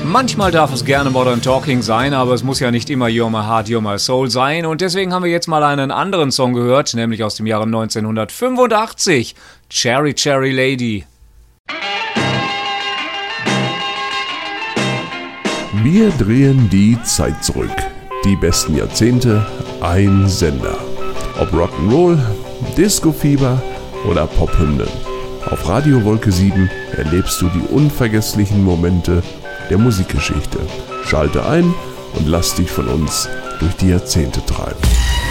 Manchmal darf es gerne Modern Talking sein, aber es muss ja nicht immer You're My Heart, You're My Soul sein. Und deswegen haben wir jetzt mal einen anderen Song gehört, nämlich aus dem Jahre 1985. Cherry Cherry Lady. Wir drehen die Zeit zurück. Die besten Jahrzehnte, ein Sender. Ob Rock'n'Roll, Disco-Fieber oder Pophymnen. Auf Radio Wolke 7 erlebst du die unvergesslichen Momente der Musikgeschichte. Schalte ein und lass dich von uns durch die Jahrzehnte treiben.